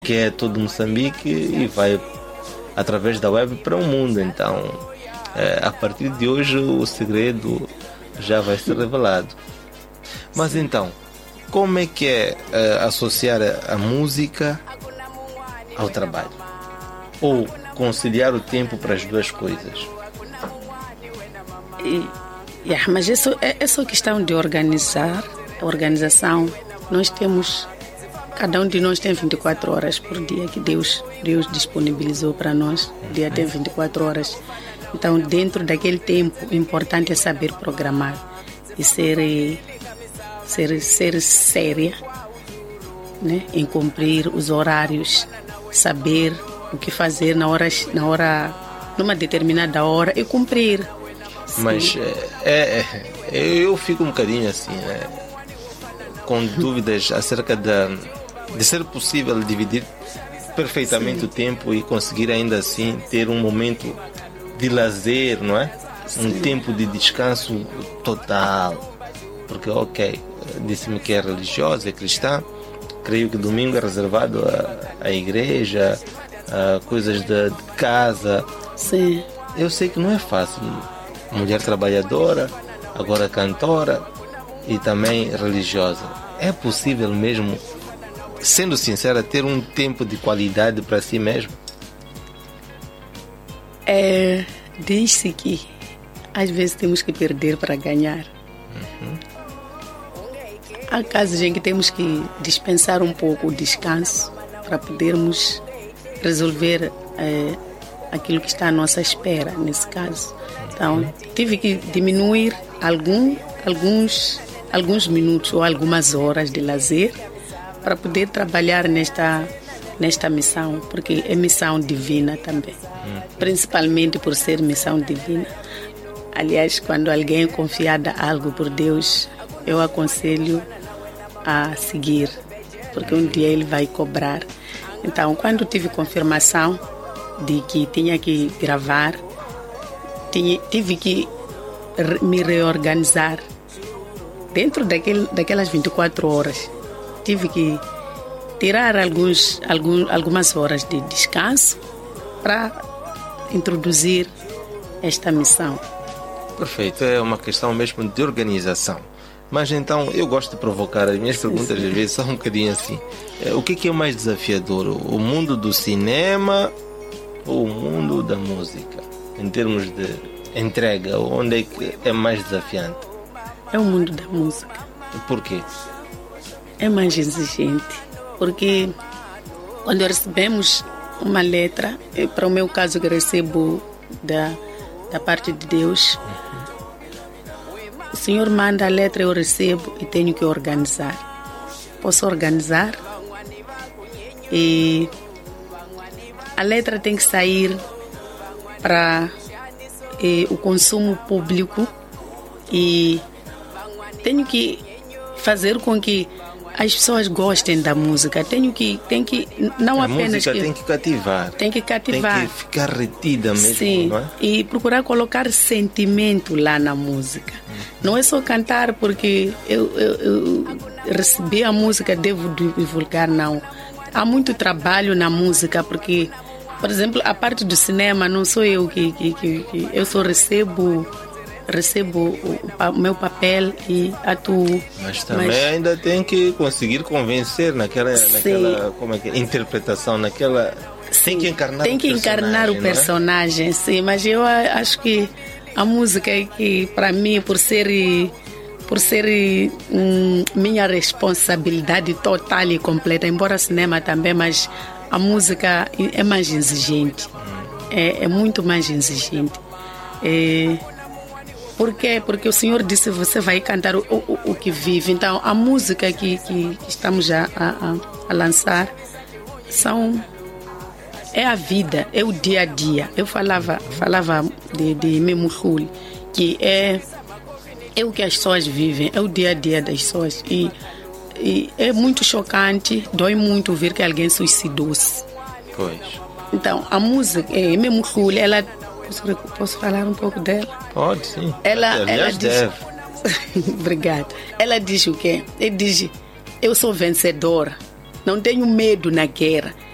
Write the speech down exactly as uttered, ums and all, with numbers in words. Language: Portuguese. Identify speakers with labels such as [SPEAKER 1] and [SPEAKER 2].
[SPEAKER 1] que é todo Moçambique e vai através da web para o mundo. Então, é, a partir de hoje o segredo já vai ser revelado. Mas então, como é que é, é associar a música ao trabalho? Ou conciliar o tempo para as duas coisas?
[SPEAKER 2] E, yeah, mas é só, é, é só questão de organizar, a organização. Nós temos, cada um de nós tem vinte e quatro horas por dia que Deus, Deus disponibilizou para nós. O dia tem vinte e quatro horas. Então, dentro daquele tempo, o importante é saber programar e ser, ser, ser séria, né? Em cumprir os horários, saber o que fazer na hora, na hora, numa determinada hora e cumprir.
[SPEAKER 1] Mas é, é, eu fico um bocadinho assim, né? Com dúvidas acerca da, de ser possível dividir perfeitamente Sim. o tempo e conseguir ainda assim ter um momento de lazer, não é? Sim. Um tempo de descanso total. Porque, ok, disse-me que é religiosa, é cristã, creio que domingo é reservado à, à igreja, a coisas de, de casa.
[SPEAKER 2] Sim.
[SPEAKER 1] Eu sei que não é fácil. Mulher trabalhadora, agora cantora e também religiosa. É possível mesmo, sendo sincera, ter um tempo de qualidade para si mesmo?
[SPEAKER 2] É, diz-se que às vezes temos que perder para ganhar. Uhum. Há casos em que temos que dispensar um pouco o descanso para podermos resolver é, aquilo que está à nossa espera, nesse caso. Então, tive que diminuir algum, alguns, alguns minutos ou algumas horas de lazer para poder trabalhar nesta, nesta missão, porque é missão divina também, principalmente por ser missão divina. Aliás, quando alguém é confiado a algo por Deus, eu aconselho a seguir, porque um dia Ele vai cobrar. Então, quando tive confirmação de que tinha que gravar, tive que me reorganizar dentro daquele, daquelas vinte e quatro horas. Tive que tirar alguns, algum, algumas horas de descanso para introduzir esta missão.
[SPEAKER 1] Perfeito, é uma questão mesmo de organização. Mas então, eu gosto de provocar, as minhas perguntas às vezes são um bocadinho assim. O que é mais desafiador? O mundo do cinema ou o mundo da música? Em termos de entrega, onde é que é mais desafiante?
[SPEAKER 2] É o mundo da música.
[SPEAKER 1] Por quê?
[SPEAKER 2] É mais exigente, porque quando recebemos uma letra, para o meu caso que recebo da, da parte de Deus, uhum. O Senhor manda a letra, eu recebo e tenho que organizar. Posso organizar e a letra tem que sair para eh, o consumo público e tenho que fazer com que as pessoas gostem da música. Tenho que, tem que não
[SPEAKER 1] a
[SPEAKER 2] apenas
[SPEAKER 1] música
[SPEAKER 2] que,
[SPEAKER 1] tem que cativar,
[SPEAKER 2] tem que cativar,
[SPEAKER 1] tem que ficar retida mesmo.
[SPEAKER 2] Sim,
[SPEAKER 1] não é?
[SPEAKER 2] E procurar colocar sentimento lá na música. Hum. Não é só cantar porque eu, eu, eu recebi a música, devo divulgar, não. Há muito trabalho na música, porque, por exemplo, a parte do cinema não sou eu que, que, que, que eu só recebo recebo o, o meu papel e atuo.
[SPEAKER 1] Mas também mas, ainda tem que conseguir convencer naquela, naquela como é que, interpretação, naquela sim, tem que encarnar
[SPEAKER 2] tem que
[SPEAKER 1] o
[SPEAKER 2] encarnar o personagem,
[SPEAKER 1] é?
[SPEAKER 2] Sim, mas eu acho que a música é que para mim, por ser por ser hum, minha responsabilidade total e completa, embora cinema também, mas a música é mais exigente, hum. é, é muito mais exigente. É, Por quê? Porque o Senhor disse você vai cantar o, o, o que vive. Então, a música que, que estamos a, a, a lançar são, é a vida, é o dia a dia. Eu falava, falava de, de Memuhul, que é, é o que as pessoas vivem, é o dia a dia das pessoas. E, e é muito chocante, dói muito ver que alguém suicidou-se.
[SPEAKER 1] Pois.
[SPEAKER 2] Então, a música, é, Memuhul, ela... Posso, posso falar um pouco dela?
[SPEAKER 1] Pode, sim.
[SPEAKER 2] Ela, ela diz...
[SPEAKER 1] deve.
[SPEAKER 2] Obrigada. Ela diz o quê? Ela diz, eu sou vencedora, não tenho medo na guerra.